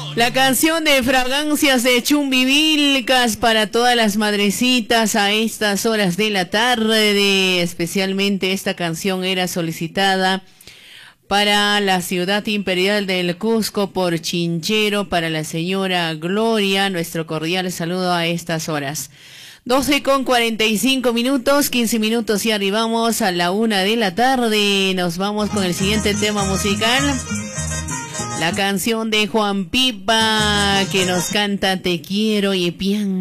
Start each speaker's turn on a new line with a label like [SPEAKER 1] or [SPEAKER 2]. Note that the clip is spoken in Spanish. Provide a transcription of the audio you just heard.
[SPEAKER 1] La canción de Fragancias de Chumbivilcas para todas las madrecitas a estas horas de la tarde. Especialmente esta canción era solicitada para la ciudad imperial del Cusco por Chinchero, para la señora Gloria. Nuestro cordial saludo a estas horas. 12:45, 15 minutos y arribamos a la 1 de la tarde. Nos vamos con el siguiente tema musical. La canción de Juan Pipa que nos canta Te quiero y pian.